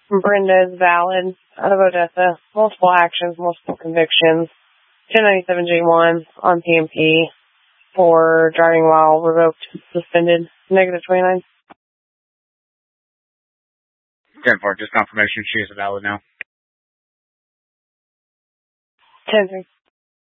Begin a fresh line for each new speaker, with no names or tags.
Brenda is valid, out of Odessa. Multiple actions, multiple convictions. 1097J1 on PMP for driving while revoked, suspended, negative 29.
10-4, just confirmation she is valid now.
10-3.